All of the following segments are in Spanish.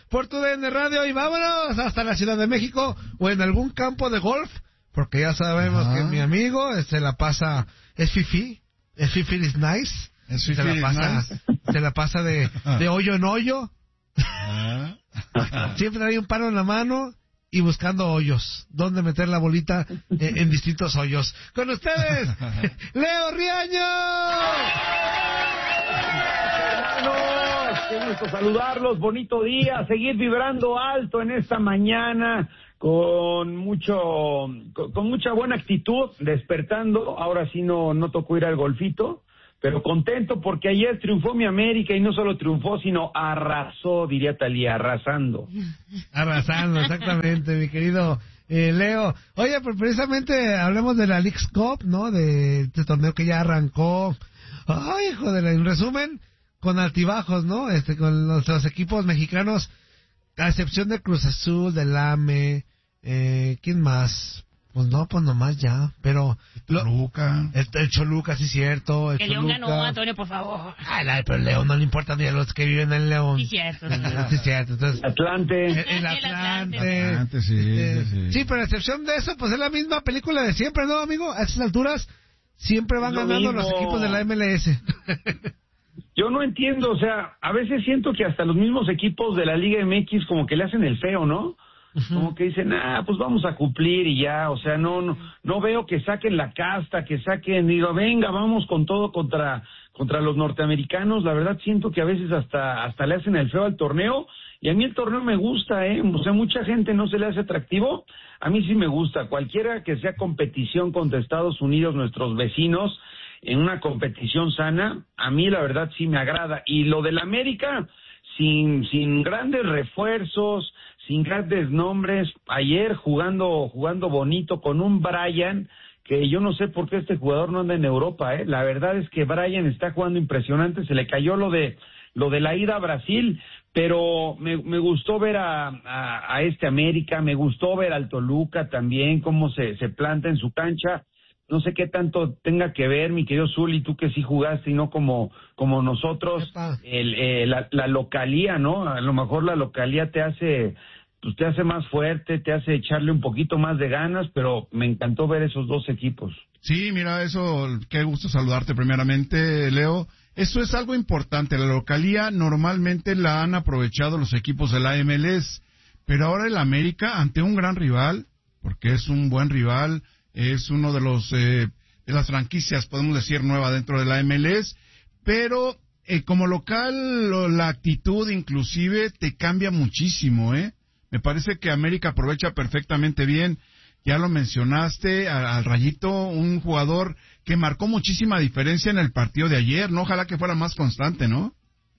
por tu DN Radio y vámonos hasta la Ciudad de México o en algún campo de golf, porque ya sabemos que mi amigo se la pasa, es fifi is nice, se la pasa de hoyo en hoyo, siempre hay un palo en la mano y buscando hoyos, donde meter la bolita en distintos hoyos. Con ustedes, Leo Riaño. Qué gusto saludarlos, bonito día, seguir vibrando alto en esta mañana con mucha buena actitud, despertando. Ahora sí no tocó ir al golfito, pero contento porque ayer triunfó mi América y no solo triunfó, sino arrasó, diría Talía, arrasando. Arrasando, exactamente, mi querido Leo. Oye, pues precisamente hablemos de la Leagues Cup, ¿no? De este torneo que ya arrancó. Ay, joder, en resumen, con altibajos, ¿no? Con los equipos mexicanos, a excepción de Cruz Azul, del AME, ¿quién más? Pues nomás ya, pero... Choluca. El Choluca, sí, cierto. El León ganó, Antonio, por favor. Ay, pero el León no le importa ni a los que viven en León. Sí, cierto. Sí, cierto. Entonces, Atlante. El Atlante. Sí. Sí, pero a excepción de eso, pues es la misma película de siempre, ¿no, amigo? A estas alturas siempre van ganando los equipos de la MLS. Yo no entiendo, o sea, a veces siento que hasta los mismos equipos de la Liga MX como que le hacen el feo, ¿no? Como que dicen, pues vamos a cumplir y ya, o sea, no veo que saquen la casta, digo, venga, vamos con todo contra los norteamericanos. La verdad siento que a veces hasta le hacen el feo al torneo, y a mí el torneo me gusta, o sea, mucha gente no se le hace atractivo, a mí sí me gusta, cualquiera que sea competición contra Estados Unidos, nuestros vecinos, en una competición sana, a mí la verdad sí me agrada. Y lo del América, sin grandes refuerzos, sin grandes nombres, ayer jugando bonito con un Brian, que yo no sé por qué este jugador no anda en Europa, la verdad es que Brian está jugando impresionante, se le cayó lo de la ida a Brasil, pero me gustó ver a este América, me gustó ver al Toluca también, cómo se planta en su cancha. No sé qué tanto tenga que ver, mi querido Zuli, tú que sí jugaste y no como nosotros, la localía, ¿no? A lo mejor la localía te hace más fuerte, te hace echarle un poquito más de ganas, pero me encantó ver esos dos equipos. Sí, mira, eso, qué gusto saludarte primeramente, Leo. Eso es algo importante, la localía normalmente la han aprovechado los equipos de la MLS, pero ahora el América, ante un gran rival, porque es un buen rival, es uno de las franquicias, podemos decir, nueva dentro de la MLS, pero como local la actitud inclusive te cambia muchísimo, Me parece que América aprovecha perfectamente bien, ya lo mencionaste, al Rayito, un jugador que marcó muchísima diferencia en el partido de ayer, ¿no? Ojalá que fuera más constante, ¿no?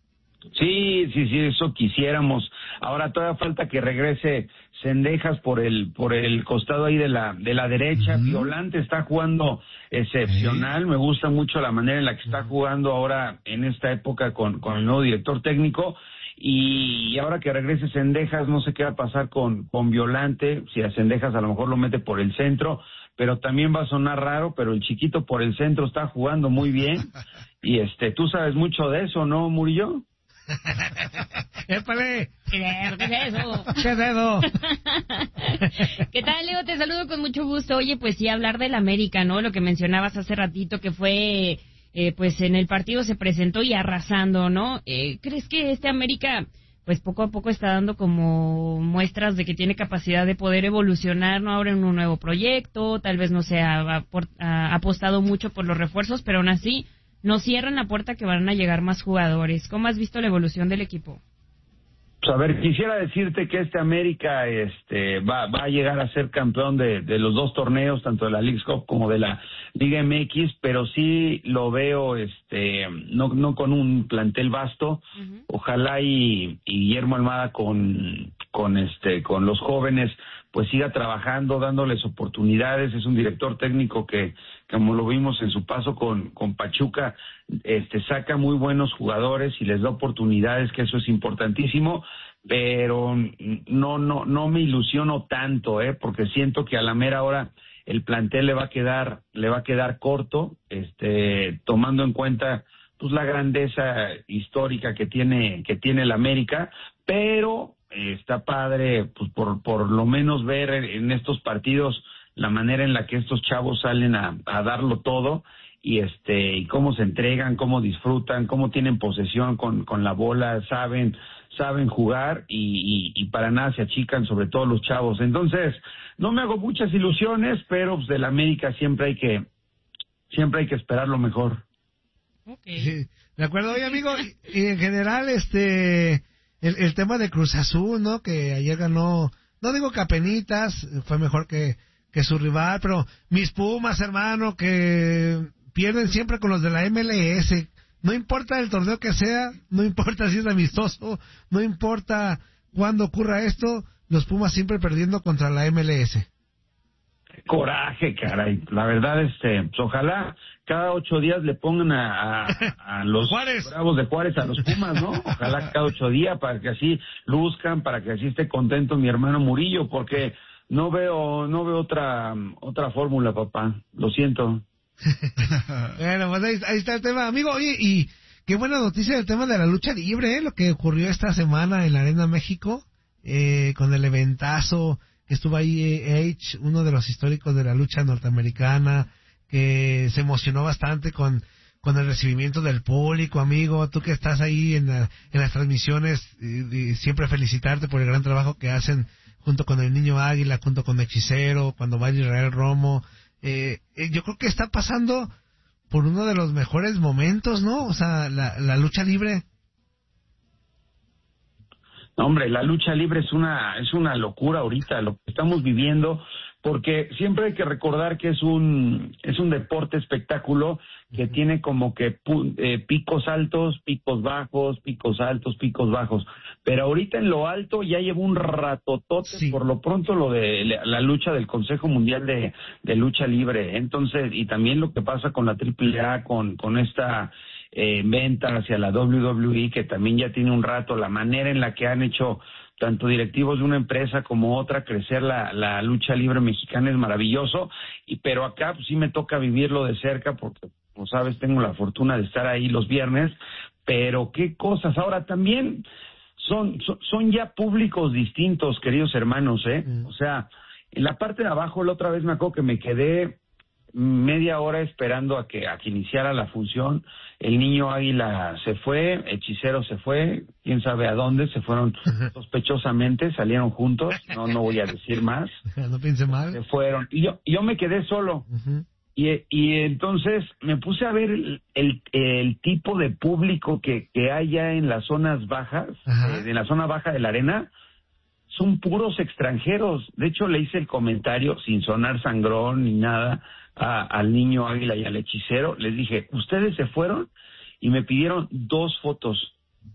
Sí, eso quisiéramos. Ahora todavía falta que regrese Cendejas por el costado ahí de la derecha. Violante está jugando excepcional. Me gusta mucho la manera en la que está jugando ahora en esta época con el nuevo director técnico. Y ahora que regrese Cendejas, no sé qué va a pasar con Violante, si a Cendejas a lo mejor lo mete por el centro, pero también va a sonar raro, pero el chiquito por el centro está jugando muy bien. Y tú sabes mucho de eso, ¿no, Murillo? ¡Épale! ¿Qué es eso? ¿Qué es eso? ¿Qué tal, Leo? Te saludo con mucho gusto. Oye, pues sí, hablar del América, ¿no? Lo que mencionabas hace ratito, que fue, pues en el partido se presentó y arrasando, ¿no? ¿Crees que este América, pues poco a poco está dando como muestras de que tiene capacidad de poder evolucionar, ¿no? Ahora en un nuevo proyecto, tal vez no se ha apostado mucho por los refuerzos, pero aún así no cierran la puerta que van a llegar más jugadores. ¿Cómo has visto la evolución del equipo? Pues a ver, quisiera decirte que América va a llegar a ser campeón de los dos torneos, tanto de la Leagues Cup como de la Liga MX, pero sí lo veo no con un plantel vasto. Ojalá y Guillermo Almada con los jóvenes pues siga trabajando, dándoles oportunidades. Es un director técnico que, como lo vimos en su paso con Pachuca, saca muy buenos jugadores y les da oportunidades, que eso es importantísimo, pero no me ilusiono tanto, porque siento que a la mera hora el plantel le va a quedar corto, tomando en cuenta pues la grandeza histórica que tiene el América, pero está padre, pues por lo menos ver en estos partidos la manera en la que estos chavos salen a darlo todo y cómo se entregan, cómo disfrutan, cómo tienen posesión con la bola, saben jugar y para nada se achican, sobre todo los chavos. Entonces, no me hago muchas ilusiones, pero pues del América siempre hay que esperar lo mejor. Okay. De acuerdo, oye amigo, y en general el tema de Cruz Azul, ¿no? Que ayer ganó, no digo que apenitas, fue mejor que su rival, pero mis Pumas, hermano, que pierden siempre con los de la MLS. No importa el torneo que sea, no importa si es amistoso, no importa cuándo ocurra esto, los Pumas siempre perdiendo contra la MLS. Coraje, caray. La verdad, pues ojalá cada 8 días le pongan a los Juárez. Bravos de Juárez a los Pumas, ¿no? Ojalá cada 8 días para que así luzcan, para que así esté contento mi hermano Murillo, porque no veo otra fórmula, papá. Lo siento. Bueno, pues ahí está el tema, amigo. Oye, y qué buena noticia el tema de la lucha libre, lo que ocurrió esta semana en la Arena México, con el eventazo que estuvo ahí Edge, uno de los históricos de la lucha norteamericana, que se emocionó bastante con el recibimiento del público, amigo. Tú que estás ahí en las transmisiones, y siempre felicitarte por el gran trabajo que hacen junto con el Niño Águila, junto con Hechicero, cuando va Israel Romo. Yo creo que está pasando por uno de los mejores momentos, ¿no? O sea, la lucha libre. No, hombre, la lucha libre es una locura ahorita, lo que estamos viviendo, porque siempre hay que recordar que es un deporte espectáculo que tiene como que picos altos, picos bajos, picos altos, picos bajos. Pero ahorita en lo alto ya lleva un ratotote, sí. Por lo pronto lo de la lucha del Consejo Mundial de Lucha Libre. Entonces, y también lo que pasa con la AAA, con esta venta hacia la WWE, que también ya tiene un rato, la manera en la que han hecho tanto directivos de una empresa como otra crecer la lucha libre mexicana es maravilloso, pero acá pues sí me toca vivirlo de cerca porque, como sabes, tengo la fortuna de estar ahí los viernes, pero qué cosas. Ahora también son ya públicos distintos, queridos hermanos, O sea, en la parte de abajo la otra vez me acuerdo que me quedé media hora esperando a que iniciara la función. El Niño Águila se fue, Hechicero se fue, quién sabe a dónde, se fueron sospechosamente, salieron juntos, no voy a decir más. No piense mal. Se fueron, y yo me quedé solo. Uh-huh. Y entonces me puse a ver el tipo de público que hay ya en las zonas bajas, en la zona baja de la arena. Son puros extranjeros. De hecho, le hice el comentario, sin sonar sangrón ni nada, al Niño Águila y al Hechicero. Les dije, ustedes se fueron y me pidieron dos fotos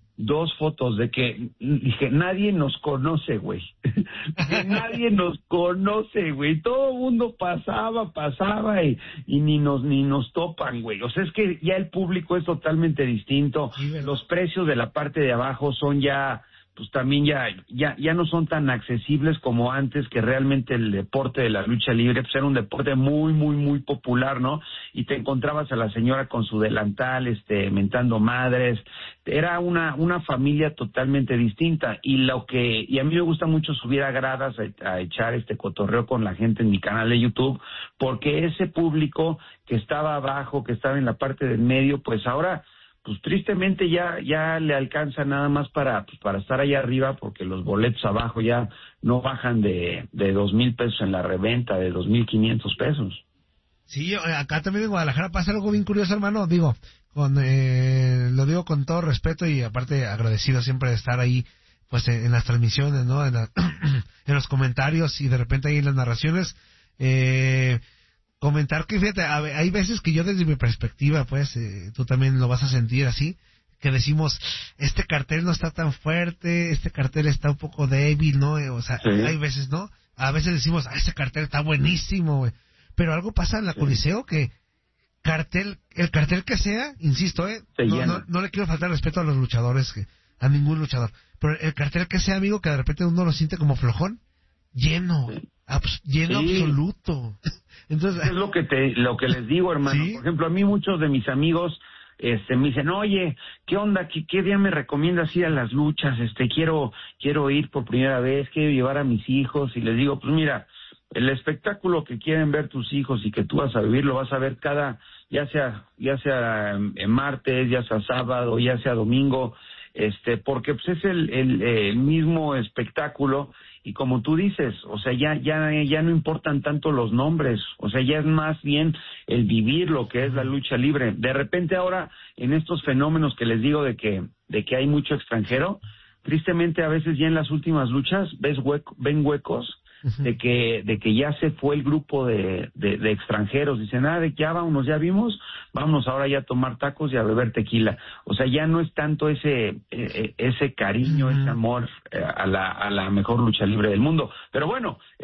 de que, dije, nadie nos conoce, güey. Nadie nos conoce, güey. Todo el mundo pasaba y ni nos topan, güey. O sea, es que ya el público es totalmente distinto. Sí, los precios de la parte de abajo son ya, pues también ya no son tan accesibles como antes, que realmente el deporte de la lucha libre pues era un deporte muy, muy, muy popular, ¿no? Y te encontrabas a la señora con su delantal, mentando madres. Era una familia totalmente distinta. Y a mí me gusta mucho subir a gradas a echar cotorreo con la gente en mi canal de YouTube, porque ese público que estaba abajo, que estaba en la parte del medio, pues ahora, pues tristemente ya le alcanza nada más para estar allá arriba, porque los boletos abajo ya no bajan de 2,000 pesos en la reventa, de 2,500 pesos. Sí, acá también en Guadalajara pasa algo bien curioso, hermano. Digo, lo digo con todo respeto y aparte agradecido siempre de estar ahí, pues en las transmisiones, ¿no? En los comentarios y de repente ahí en las narraciones. Comentar que, fíjate, hay veces que yo desde mi perspectiva, pues, tú también lo vas a sentir así, que decimos, este cartel no está tan fuerte, este cartel está un poco débil, ¿no? O sea, sí. Hay veces, ¿no? A veces decimos, este cartel está buenísimo, güey. Pero algo pasa en la Coliseo que el cartel que sea, insisto, no le quiero faltar respeto a los luchadores, a ningún luchador, pero el cartel que sea, amigo, que de repente uno lo siente como flojón, lleno, lleno absoluto. Entonces, es lo que les digo, hermano. ¿Sí? Por ejemplo, a mí muchos de mis amigos me dicen, oye, ¿qué onda? ¿Qué día me recomiendas ir a las luchas? Quiero ir por primera vez, quiero llevar a mis hijos, y les digo, pues mira, el espectáculo que quieren ver tus hijos y que tú vas a vivir, lo vas a ver ya sea en martes, ya sea sábado, ya sea domingo, porque pues es el mismo espectáculo, y como tú dices, o sea, ya no importan tanto los nombres, o sea, ya es más bien el vivir lo que es la lucha libre. De repente ahora, en estos fenómenos que les digo de que hay mucho extranjero, tristemente a veces ya en las últimas luchas ven huecos de que ya se fue el grupo de extranjeros. Dicen, ya vámonos, ya vimos, vámonos ahora ya a tomar tacos y a beber tequila. O sea, ya no es tanto ese cariño, ese amor a la mejor lucha libre del mundo. Pero bueno,